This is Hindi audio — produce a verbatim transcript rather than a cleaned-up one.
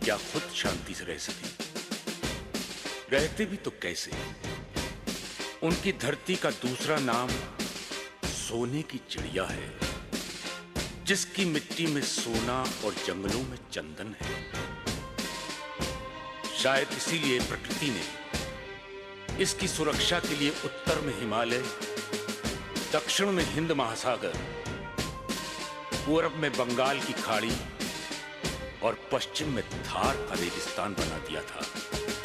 क्या खुद शांति से रह सकी? रहते भी तो कैसे? उनकी धरती का दूसरा नाम सोने की चिड़िया है, जिसकी मिट्टी में सोना और जंगलों में चंदन है। शायद इसीलिए प्रकृति ने इसकी सुरक्षा के लिए उत्तर में हिमालय, दक्षिण में हिंद महासागर, पूर्व में बंगाल की खाड़ी और पश्चिम में थार का रेगिस्तान बना दिया था।